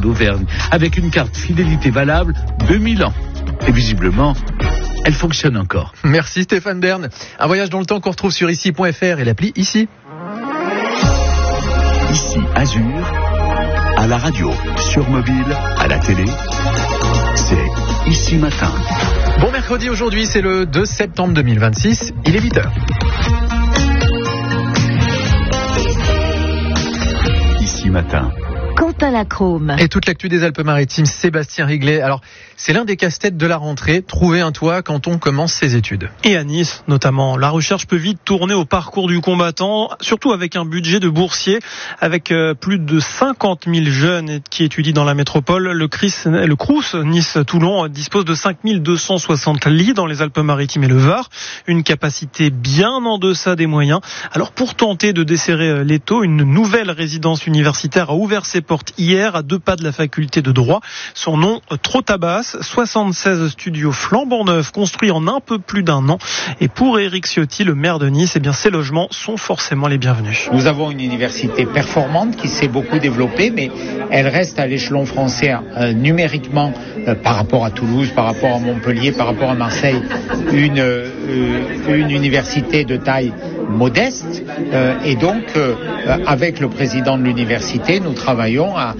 d'Auvergne, avec une carte fidélité valable 2000 ans. Et visiblement, elle fonctionne encore. Merci Stéphane Bern. Un voyage dans le temps qu'on retrouve sur ici.fr et l'appli Ici. Ici Azur, à la radio, sur mobile, à la télé, c'est Ici Matin. Bon mercredi, aujourd'hui c'est le 2 septembre 2026, il est 8h. Ici Matin. Quentin Lacrome. Et toute l'actu des Alpes-Maritimes, Sébastien Riglet. Alors, c'est l'un des casse-têtes de la rentrée, trouver un toit quand on commence ses études. Et à Nice, notamment. La recherche peut vite tourner au parcours du combattant, surtout avec un budget de boursier, avec plus de 50 000 jeunes qui étudient dans la métropole. Le Crous Nice-Toulon dispose de 5 260 lits dans les Alpes-Maritimes et le Var, une capacité bien en deçà des moyens. Alors, pour tenter de desserrer l'étau, une nouvelle résidence universitaire a ouvert ses portes hier à 2 pas de la faculté de droit. Son nom, Trotabas, 76 studios flambant neufs construits en un peu plus d'un an. Et pour Éric Ciotti, le maire de Nice, ces logements sont forcément les bienvenus. Nous avons une université performante qui s'est beaucoup développée, mais elle reste à l'échelon français numériquement par rapport à Toulouse, par rapport à Montpellier, par rapport à Marseille, une université de taille modeste. Et donc, avec le président de l'université, nous travaillons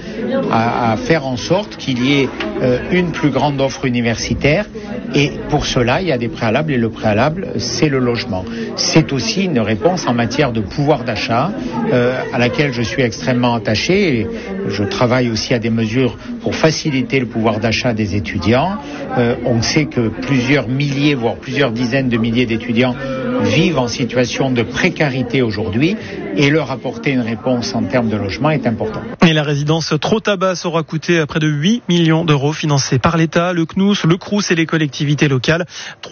à faire en sorte qu'il y ait une plus grande offre universitaire. Et pour cela, il y a des préalables, et le préalable, c'est le logement. C'est aussi une réponse en matière de pouvoir d'achat, à laquelle je suis extrêmement attaché. Et je travaille aussi à des mesures pour faciliter le pouvoir d'achat des étudiants. On sait que plusieurs milliers, voire plusieurs dizaines de milliers d'étudiants vivent en situation de précarité aujourd'hui, et leur apporter une réponse en termes de logement est important. Et la résidence Trotabas aura coûté près de 8 millions d'euros financés par l'État, le CNUS, le Crous et les collectivités locales.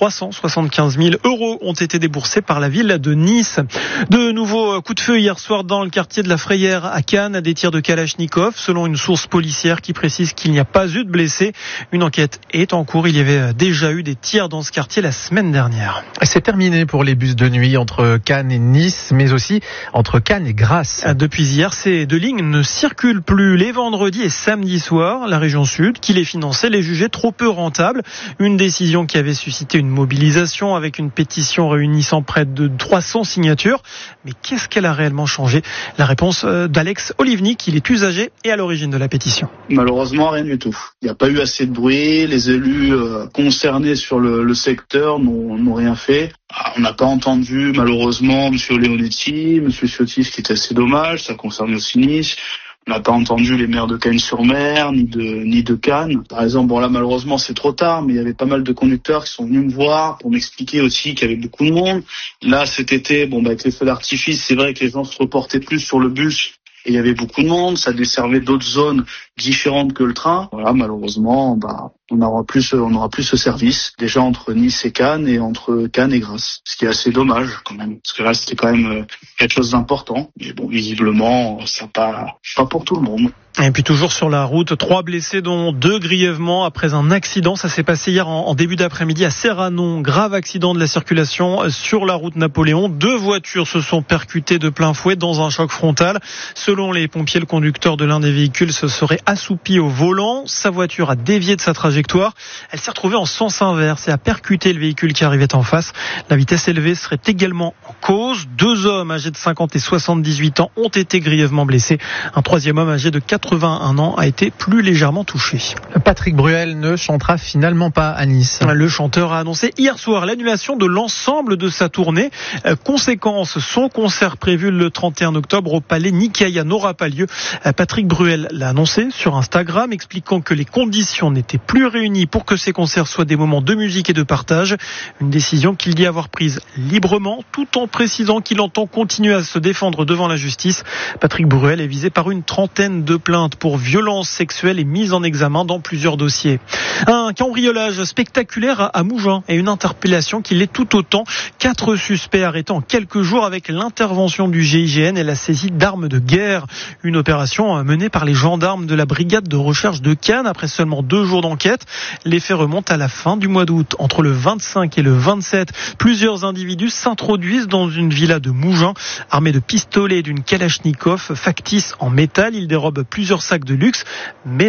375 000 euros ont été déboursés par la ville de Nice. De nouveaux coups de feu hier soir dans le quartier de la Frayère à Cannes, des tirs de Kalachnikov, selon une source policière qui précise qu'il n'y a pas eu de blessés. Une enquête est en cours. Il y avait déjà eu des tirs dans ce quartier la semaine dernière. C'est terminé pour les bus de nuit entre Cannes et Nice, mais aussi entre Cannes et Grasse. Depuis hier, ces 2 lignes ne circulent plus les vendredis et samedis soirs. La région Sud, qui les finançait, les jugeait trop peu rentables. Une décision qui avait suscité une mobilisation avec une pétition réunissant près de 300 signatures. Mais qu'est-ce qu'elle a réellement changé ? La réponse d'Alex Olivnik, il est usager et à l'origine de la pétition. Malheureusement, rien du tout. Il n'y a pas eu assez de bruit. Les élus concernés sur le secteur n'ont rien fait. On n'a pas entendu, malheureusement, M. Leonetti, M. Ciotti, ce qui est assez dommage. Ça concerne aussi Nice. On n'a pas entendu les maires de Cagnes-sur-Mer, ni de Cannes. Par exemple, là, malheureusement, c'est trop tard, mais il y avait pas mal de conducteurs qui sont venus me voir pour m'expliquer aussi qu'il y avait beaucoup de monde. Là, cet été, avec les feux d'artifice, c'est vrai que les gens se reportaient plus sur le bus. Et il y avait beaucoup de monde, ça desservait d'autres zones différentes que le train. Voilà, malheureusement, on aura plus ce service, déjà entre Nice et Cannes et entre Cannes et Grasse. Ce qui est assez dommage, quand même. Parce que là, c'était quand même quelque chose d'important. Mais visiblement, ça pas pour tout le monde. Et puis toujours sur la route, 3 blessés dont 2 grièvement après un accident. Ça s'est passé hier en début d'après-midi à Serranon. Grave accident de la circulation sur la route Napoléon. 2 voitures se sont percutées de plein fouet dans un choc frontal. Selon les pompiers, le conducteur de l'un des véhicules se serait assoupi au volant. Sa voiture a dévié de sa trajectoire. Elle s'est retrouvée en sens inverse et a percuté le véhicule qui arrivait en face. La vitesse élevée serait également en cause. 2 hommes âgés de 50 et 78 ans ont été grièvement blessés. Un 3e homme âgé de 81 ans a été plus légèrement touché. Patrick Bruel ne chantera finalement pas à Nice. Le chanteur a annoncé hier soir l'annulation de l'ensemble de sa tournée. Conséquence, son concert prévu le 31 octobre au Palais Nicaïa n'aura pas lieu. Patrick Bruel l'a annoncé sur Instagram, expliquant que les conditions n'étaient plus réunies pour que ces concerts soient des moments de musique et de partage. Une décision qu'il dit avoir prise librement, tout en précisant qu'il entend continuer à se défendre devant la justice. Patrick Bruel est visé par une trentaine de plaintes pour violences sexuelles et mise en examen dans plusieurs dossiers. Un cambriolage spectaculaire à Mougins et une interpellation qui l'est tout autant. 4 suspects arrêtés en quelques jours avec l'intervention du GIGN et la saisie d'armes de guerre. Une opération menée par les gendarmes de la brigade de recherche de Cannes après seulement 2 jours d'enquête. Les faits remontent à la fin du mois d'août. Entre le 25 et le 27, plusieurs individus s'introduisent dans une villa de Mougins, armés de pistolets et d'une Kalachnikov factice en métal. Ils dérobent plusieurs sacs de luxe, mais